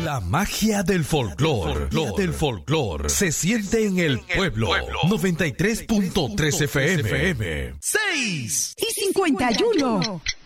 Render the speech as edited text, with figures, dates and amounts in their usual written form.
La magia del folclor se siente en el pueblo. 93.3 FM. 6:51.